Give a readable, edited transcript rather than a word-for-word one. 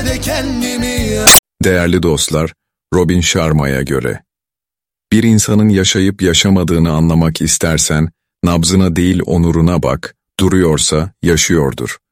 de kendimi. Değerli dostlar, Robin Sharma'ya göre, bir insanın yaşayıp yaşamadığını anlamak istersen, nabzına değil onuruna bak, duruyorsa yaşıyordur.